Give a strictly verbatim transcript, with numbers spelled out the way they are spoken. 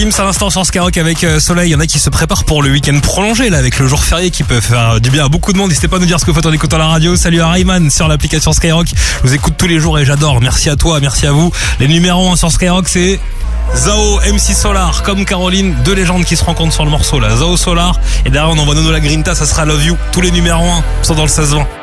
Gims à l'instant sur Skyrock avec euh, Soleil. Il y en a qui se préparent pour le week-end prolongé là avec le jour férié qui peut faire du bien à beaucoup de monde. N'hésitez pas à nous dire ce que vous faites en écoutant la radio. Salut à Rayman sur l'application Skyrock. Je vous écoute tous les jours et j'adore. Merci à toi, merci à vous. Les numéros un sur Skyrock, c'est Zao, M C Solar, comme Caroline, deux légendes qui se rencontrent sur le morceau là. Zao Solar et derrière on envoie Nono La Grinta, ça sera Love You. Tous les numéros un sont dans le seize vingt.